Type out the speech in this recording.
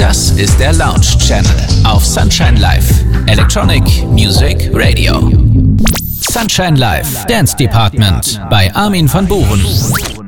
Das ist der Lounge Channel auf Sunshine Live. Electronic Music Radio. Sunshine Live Dance Department bei Armin van Buuren.